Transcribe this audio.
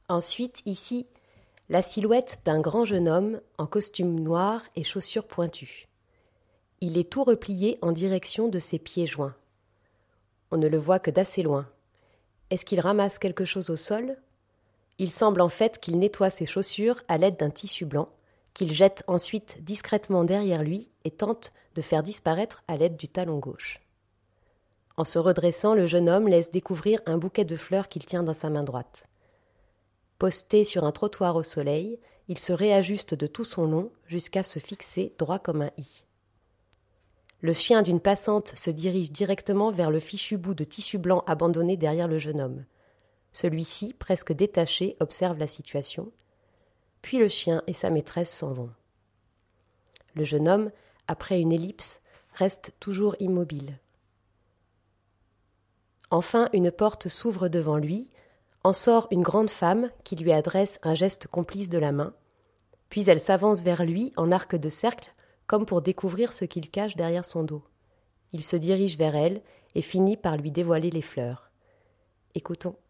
Ensuite, ici, la silhouette d'un grand jeune homme en costume noir et chaussures pointues. Il est tout replié en direction de ses pieds joints. On ne le voit que d'assez loin. Est-ce qu'il ramasse quelque chose au sol ? Il semble en fait qu'il nettoie ses chaussures à l'aide d'un tissu blanc, qu'il jette ensuite discrètement derrière lui et tente de faire disparaître à l'aide du talon gauche. En se redressant, le jeune homme laisse découvrir un bouquet de fleurs qu'il tient dans sa main droite. Posté sur un trottoir au soleil, il se réajuste de tout son long jusqu'à se fixer droit comme un i. Le chien d'une passante se dirige directement vers le fichu bout de tissu blanc abandonné derrière le jeune homme. Celui-ci, presque détaché, observe la situation. Puis le chien et sa maîtresse s'en vont. Le jeune homme, après une ellipse, reste toujours immobile. Enfin, une porte s'ouvre devant lui, en sort une grande femme qui lui adresse un geste complice de la main, puis elle s'avance vers lui en arc de cercle, comme pour découvrir ce qu'il cache derrière son dos. Il se dirige vers elle et finit par lui dévoiler les fleurs. Écoutons.